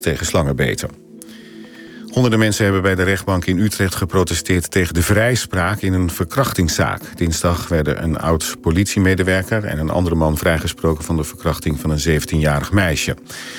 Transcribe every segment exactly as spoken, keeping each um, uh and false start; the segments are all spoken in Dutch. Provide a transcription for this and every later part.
tegen slangenbeten. Honderden mensen hebben bij de rechtbank in Utrecht geprotesteerd tegen de vrijspraak in een verkrachtingszaak. Dinsdag werden een oud politiemedewerker en een andere man vrijgesproken van de verkrachting van een zeventienjarig meisje.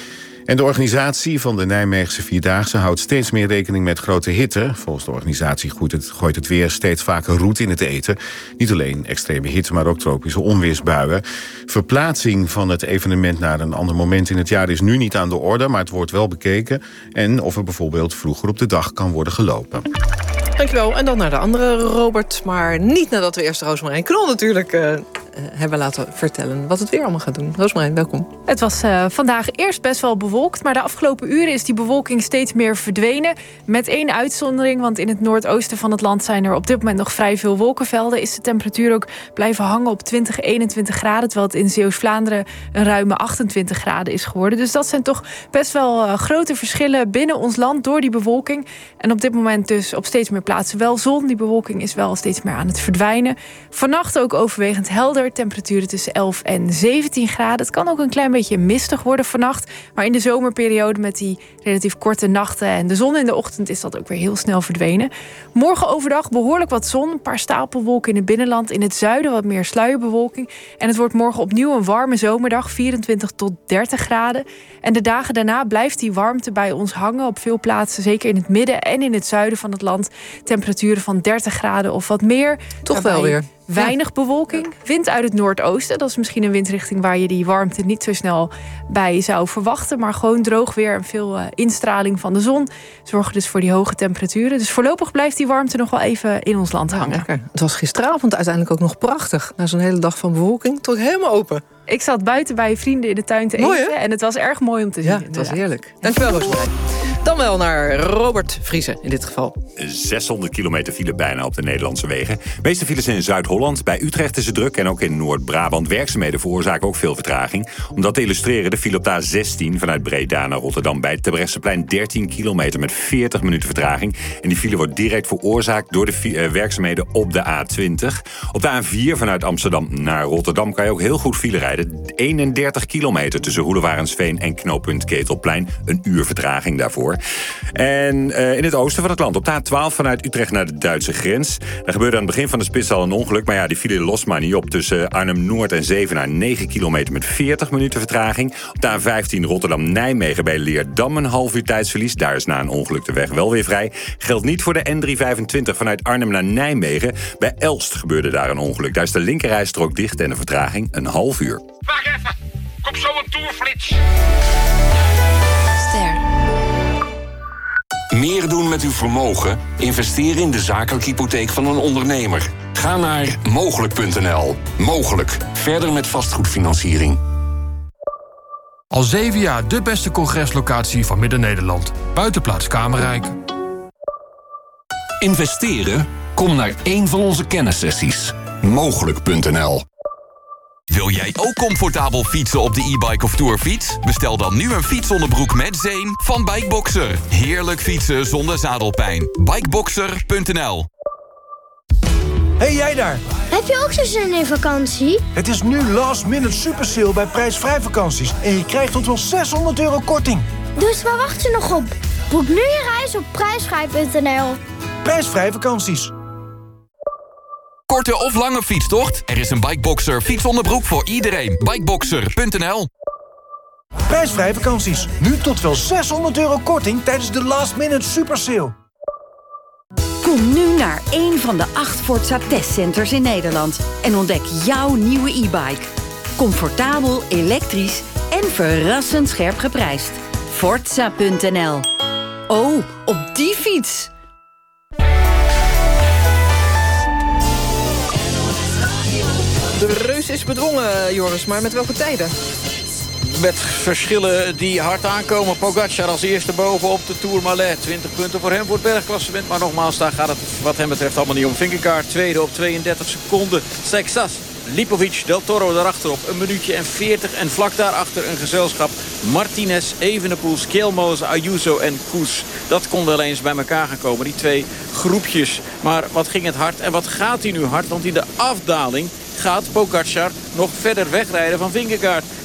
En de organisatie van de Nijmeegse Vierdaagse houdt steeds meer rekening met grote hitte. Volgens de organisatie gooit het, gooit het weer steeds vaker roet in het eten. Niet alleen extreme hitte, maar ook tropische onweersbuien. Verplaatsing van het evenement naar een ander moment in het jaar is nu niet aan de orde, maar het wordt wel bekeken. En of er bijvoorbeeld vroeger op de dag kan worden gelopen. Dankjewel. En dan naar de andere Robert. Maar niet nadat we eerst Roosmarijn Knol natuurlijk uh, hebben laten vertellen wat het weer allemaal gaat doen. Roosmarijn, welkom. Het was uh, vandaag eerst best wel bewolkt, maar de afgelopen uren is die bewolking steeds meer verdwenen. Met één uitzondering, want in het noordoosten van het land zijn er op dit moment nog vrij veel wolkenvelden. Is de temperatuur ook blijven hangen op twintig, eenentwintig graden, terwijl het in Zeeuws-Vlaanderen een ruime achtentwintig graden is geworden. Dus dat zijn toch best wel uh, grote verschillen binnen ons land door die bewolking. En op dit moment dus op steeds meer plaatsen wel zon. Die bewolking is wel steeds meer aan het verdwijnen. Vannacht ook overwegend helder. Temperaturen tussen elf en zeventien graden. Het kan ook een klein beetje mistig worden vannacht. Maar in de zomerperiode met die relatief korte nachten en de zon in de ochtend is dat ook weer heel snel verdwenen. Morgen overdag behoorlijk wat zon. Een paar stapelwolken in het binnenland. In het zuiden wat meer sluierbewolking. En het wordt morgen opnieuw een warme zomerdag. vierentwintig tot dertig graden. En de dagen daarna blijft die warmte bij ons hangen. Op veel plaatsen, zeker in het midden en in het zuiden van het land. Temperaturen van dertig graden of wat meer. Toch wel weer. Weinig bewolking. Wind uit het noordoosten. Dat is misschien een windrichting waar je die warmte niet zo snel bij zou verwachten. Maar gewoon droog weer en veel uh, instraling van de zon. Zorgen dus voor die hoge temperaturen. Dus voorlopig blijft die warmte nog wel even in ons land hangen. Ja, het was gisteravond uiteindelijk ook nog prachtig. Na zo'n hele dag van bewolking. Toch helemaal open. Ik zat buiten bij vrienden in de tuin te mooi, eten. Hè? En het was erg mooi om te zien. Ja, het was heerlijk. Dankjewel, Roosmarijn. Dan wel naar Robert Vriezen in dit geval. zeshonderd kilometer file bijna op de Nederlandse wegen. De meeste files in Zuid-Holland. Bij Utrecht is het druk en ook in Noord-Brabant. Werkzaamheden veroorzaken ook veel vertraging. Om dat te illustreren, de file op de A zestien vanuit Breda naar Rotterdam bij het Terbrechtseplein dertien kilometer met veertig minuten vertraging. En die file wordt direct veroorzaakt door de uh, werkzaamheden op de A twintig. Op de A vier vanuit Amsterdam naar Rotterdam kan je ook heel goed file rijden. eenendertig kilometer tussen Roelewarensveen en knooppunt Ketelplein. Een uur vertraging daarvoor. En uh, in het oosten van het land, op de A twaalf vanuit Utrecht naar de Duitse grens. Daar gebeurde aan het begin van de spits al een ongeluk. Maar ja, die viel los maar niet op. Tussen Arnhem-Noord en Zevenaar negen kilometer met veertig minuten vertraging. Op de A vijftien Rotterdam-Nijmegen bij Leerdam een half uur tijdsverlies. Daar is na een ongeluk de weg wel weer vrij. Geldt niet voor de N driehonderdvijfentwintig vanuit Arnhem naar Nijmegen. Bij Elst gebeurde daar een ongeluk. Daar is de linkerrijstrook dicht en de vertraging een half uur. Wacht even, kom zo een toerflits. Ster. Meer doen met uw vermogen? Investeer in de zakelijke hypotheek van een ondernemer. Ga naar mogelijk punt n l. Mogelijk. Verder met vastgoedfinanciering. Al zeven jaar de beste congreslocatie van Midden-Nederland. Buitenplaats Kamerrijk. Investeren? Kom naar één van onze kennissessies. mogelijk punt n l. Wil jij ook comfortabel fietsen op de e-bike of tourfiets? Bestel dan nu een fietsonderbroek met zeem van Bikeboxer. Heerlijk fietsen zonder zadelpijn. Bikeboxer punt n l. Hey jij daar! Heb je ook zo zin in vakantie? Het is nu last minute super sale bij prijsvrij vakanties. En je krijgt tot wel zeshonderd euro korting. Dus waar wacht je nog op? Boek nu je reis op prijsvrij punt n l. Prijsvrij vakanties. Korte of lange fietstocht? Er is een Bikeboxer fietsonderbroek voor iedereen. Bikeboxer punt n l. Prijsvrij vakanties. Nu tot wel zeshonderd euro korting tijdens de last minute super sale. Kom nu naar een van de acht Forza testcenters in Nederland en ontdek jouw nieuwe e-bike. Comfortabel, elektrisch en verrassend scherp geprijsd. Forza punt n l. Oh, op die fiets! De reus is bedwongen, Joris, maar met welke tijden? Met verschillen die hard aankomen. Pogacar als eerste bovenop de Tourmalet. twintig punten voor hem voor het bergklassement. Maar nogmaals, daar gaat het wat hem betreft allemaal niet om. Vingegaard tweede op tweeëndertig seconden. Sexas, Lipovic, Del Toro daarachterop. Een minuutje en veertig. En vlak daarachter een gezelschap. Martinez, Evenepoel, Skelmoze, Ayuso en Koes. Dat kon wel eens bij elkaar gaan komen. Die twee groepjes. Maar wat ging het hard en wat gaat hij nu hard? Want in de afdaling gaat Pogacar nog verder wegrijden van Vingegaard.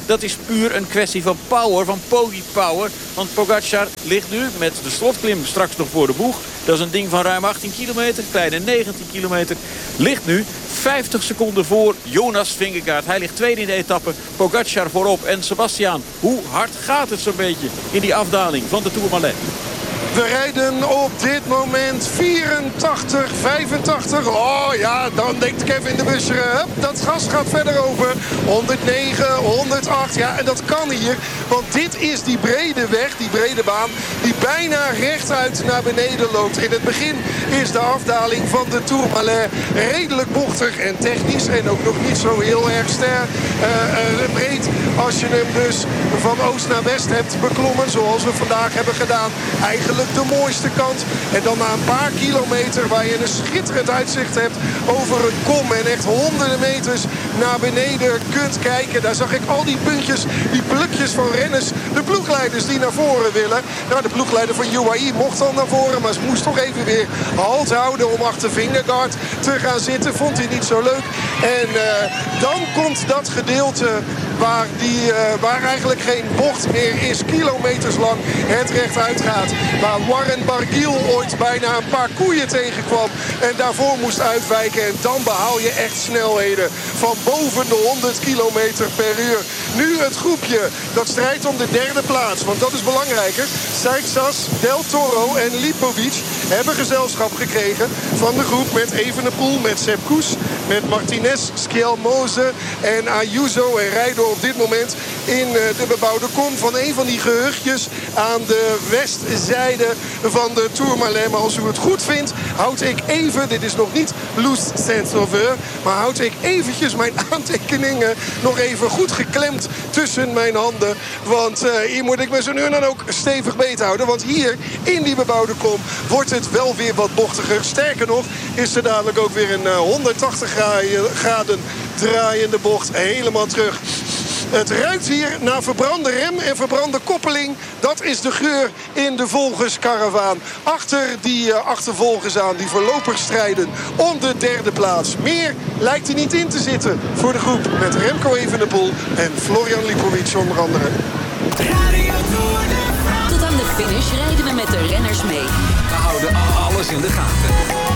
Dat is puur een kwestie van power, van Poggi power. Want Pogacar ligt nu met de slotklim straks nog voor de boeg. Dat is een ding van ruim achttien kilometer, kleine negentien kilometer. Ligt nu vijftig seconden voor Jonas Vingegaard. Hij ligt tweede in de etappe, Pogacar voorop. En Sebastian, hoe hard gaat het zo'n beetje in die afdaling van de Tourmalet? We rijden op dit moment vierentachtig, vijfentachtig. Oh ja, dan denkt Kevin de Busscher, hup, dat gas gaat verder open. honderdnegen, honderdacht, ja, en dat kan hier. Want dit is die brede weg, die brede baan, die bijna rechtuit naar beneden loopt. In het begin is de afdaling van de Tourmalet redelijk bochtig en technisch. En ook nog niet zo heel erg ster, uh, uh, breed. Als je hem dus van oost naar west hebt beklommen, zoals we vandaag hebben gedaan. Eigenlijk de mooiste kant. En dan na een paar kilometer waar je een schitterend uitzicht hebt over een kom en echt honderden meters naar beneden kunt kijken. Daar zag ik al die puntjes, die plukjes van renners, de ploegleiders die naar voren willen. Nou, de ploegleider van U A E mocht al naar voren, maar ze moest toch even weer halt houden om achter Vingegaard te gaan zitten. Vond hij niet zo leuk. En uh, dan komt dat gedeelte waar, die, uh, waar eigenlijk geen bocht meer is, kilometers lang het rechtuit gaat. Waar Warren Barguil ooit bijna een paar koeien tegenkwam en daarvoor moest uitwijken. En dan behaal je echt snelheden van boven de honderd kilometer per uur. Nu het groepje dat strijdt om de derde plaats, want dat is belangrijker. Seixas, Del Toro en Lipovic hebben gezelschap gekregen van de groep met Evenepoel, met Sepp Kuss, met Martinez, Schialmoze en Ayuso. En rijden op dit moment in de bebouwde kom van een van die gehuchtjes aan de westzijde van de Tourmalet. Maar als u het goed vindt, houd ik even, dit is nog niet Loes Saint-Sauveur, maar houd ik eventjes mijn aantekeningen nog even goed geklemd tussen mijn handen. Want uh, hier moet ik me zo nu en dan ook stevig beet houden. Want hier in die bebouwde kom wordt het wel weer wat bochtiger. Sterker nog is er dadelijk ook weer een uh, honderdtachtig graden draaiende bocht helemaal terug. Het ruikt hier naar verbrande rem en verbrande koppeling. Dat is de geur in de volgerskaravaan. Achter die uh, achtervolgers aan, die voorlopig strijden om de derde plaats. Meer lijkt er niet in te zitten voor de groep met Remco Evenepoel en Florian Lipovic onder andere. Tot aan de finish rijden we met de renners mee. We houden alles in de gaten.